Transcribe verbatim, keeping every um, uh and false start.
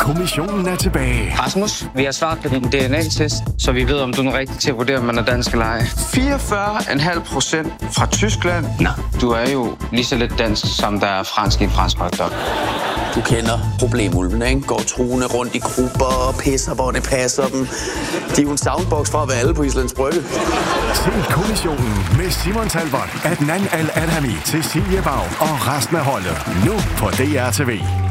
kommissionen er tilbage. Rasmus, vi har svaret på din D N A-test, så vi ved, om du er den rigtige til at vurdere, om man er dansk eller ej. fireogfyrre komma fem procent fra Tyskland. Nå, du er jo lige så lidt dansk, som der er fransk i en fransk hotdog. Du kender problemulven, ikke? Går truende rundt i grupper og pisser, hvor det passer dem. De er jo en soundbox fra at være alle på Islands Brygge. Se kommissionen med Simon Talbot, Adnan Al-Adhami, Cecilie Bau og resten af holdet. Nu på D R T V.